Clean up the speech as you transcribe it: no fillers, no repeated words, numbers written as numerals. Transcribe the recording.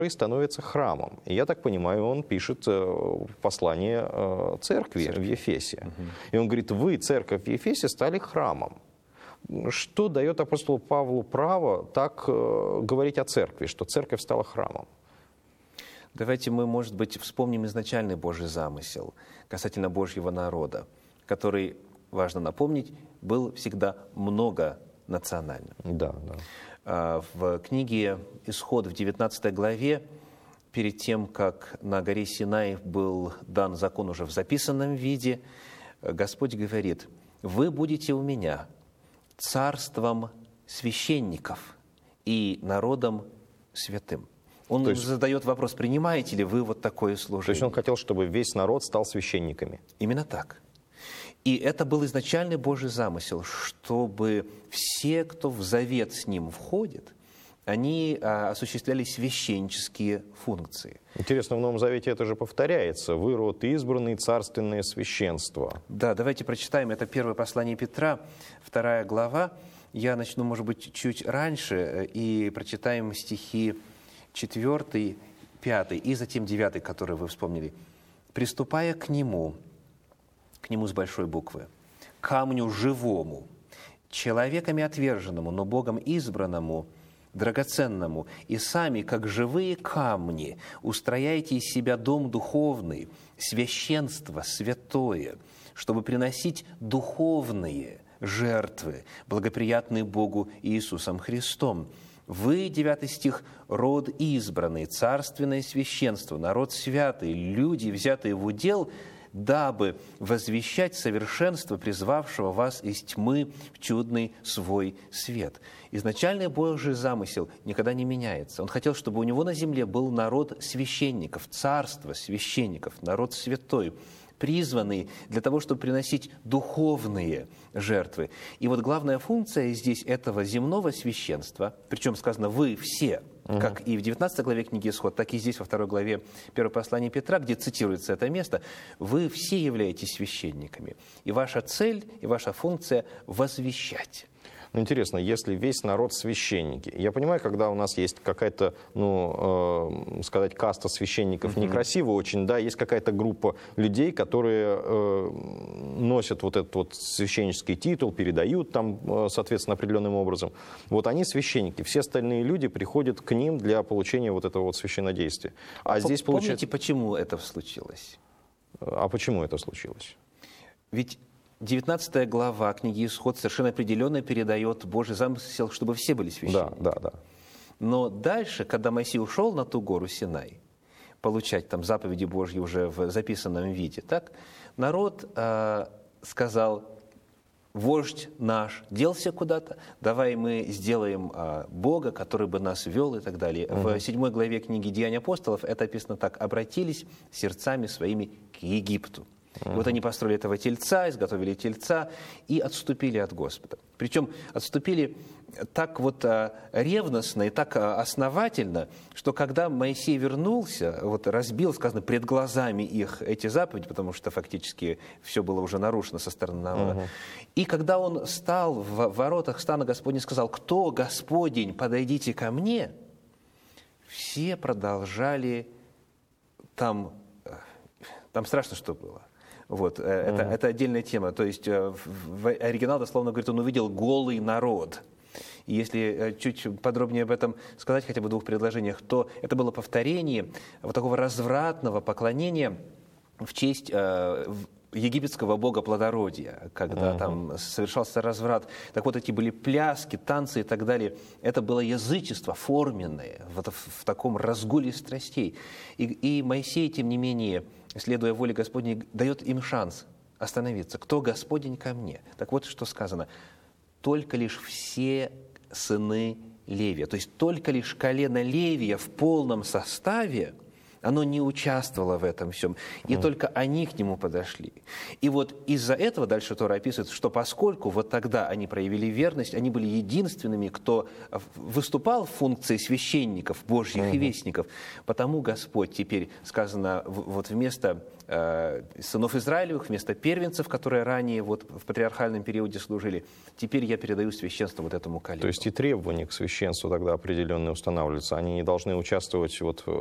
становится храмом. И я так понимаю, он пишет послание церкви в Ефесе. И он говорит, вы, церковь в Ефесе, стали храмом. Что дает апостолу Павлу право так говорить о церкви, что церковь стала храмом? Давайте мы, может быть, вспомним изначальный Божий замысел касательно Божьего народа, который, важно напомнить, был всегда многонациональным. Да. В книге «Исход» в 19 главе, перед тем, как на горе Синай был дан закон уже в записанном виде, Господь говорит, «Вы будете у меня царством священников и народом святым». Он задает вопрос, принимаете ли вы вот такое служение? То есть он хотел, чтобы весь народ стал священниками? Именно так. И это был изначальный Божий замысел, чтобы все, кто в завет с Ним входит, они осуществляли священнические функции. Интересно, в Новом Завете это же повторяется. «Вы род избранный, царственное священство». Да, давайте прочитаем. Это первое послание Петра, 2 глава. Я начну, может быть, чуть раньше, и прочитаем стихи 4, 5 и затем 9, который вы вспомнили. «Приступая к Нему с большой буквы, камню живому, человеками отверженному, но Богом избранному, драгоценному, и сами, как живые камни, устрояйте из себя дом духовный, священство святое, чтобы приносить духовные жертвы, благоприятные Богу Иисусом Христом. Вы, 9 стих, род избранный, царственное священство, народ святый, люди, взятые в удел, дабы возвещать совершенство призвавшего вас из тьмы в чудный свой свет». Изначальный Божий замысел никогда не меняется. Он хотел, чтобы у него на земле был народ священников, царство священников, народ святой, призванный для того, чтобы приносить духовные жертвы. И вот главная функция здесь этого земного священства, причем сказано «вы все», как и в 19 главе книги «Исход», так и здесь во 2 главе 1 послания Петра, где цитируется это место, «вы все являетесь священниками, и ваша цель, и ваша функция – возвещать». Ну, интересно, если весь народ священники, я понимаю, когда у нас есть какая-то, сказать, каста священников некрасиво очень, да, есть какая-то группа людей, которые носят вот этот вот священнический титул, передают там, соответственно, определенным образом. Вот они священники, все остальные люди приходят к ним для получения вот этого вот священнодействия. А здесь Помните, почему это случилось? А почему это случилось? Ведь 19 глава книги «Исход» совершенно определенно передает Божий замысел, чтобы все были священниками. Да. Но дальше, когда Моисей ушел на ту гору Синай, получать там заповеди Божьи уже в записанном виде, так, народ сказал, вождь наш делся куда-то, давай мы сделаем Бога, который бы нас вел и так далее. В 7 главе книги «Деяния апостолов» это описано так, обратились сердцами своими к Египту. И вот они построили этого тельца, изготовили тельца и отступили от Господа. Причем отступили так вот ревностно и так основательно, что когда Моисей вернулся, вот разбил, сказано, пред глазами их эти заповеди, потому что фактически все было уже нарушено со стороны народа. И когда он стал в воротах стана Господня, сказал, кто Господень, подойдите ко мне, все продолжали там страшно что было. Вот, это отдельная тема. То есть в оригинал дословно говорит, он увидел голый народ. И если чуть подробнее об этом сказать, хотя бы в 2 предложениях, то это было повторение вот такого развратного поклонения в честь египетского бога плодородия, когда там совершался разврат. Так вот, эти были пляски, танцы и так далее. Это было язычество форменное, вот в таком разгуле страстей. И Моисей, тем не менее, следуя воле Господней, дает им шанс остановиться. «Кто Господень ко мне?» Так вот, что сказано. «Только лишь все сыны Левия». То есть только лишь колено Левия в полном составе оно не участвовало в этом всем. И только они к нему подошли. И вот из-за этого дальше Тора описывает, что поскольку вот тогда они проявили верность, они были единственными, кто выступал в функции священников Божьих и вестников, потому Господь теперь, сказано, вот вместо сынов Израилевых, вместо первенцев, которые ранее вот в патриархальном периоде служили, теперь я передаю священство вот этому колену. То есть и требования к священству тогда определенные устанавливаются. Они не должны участвовать вот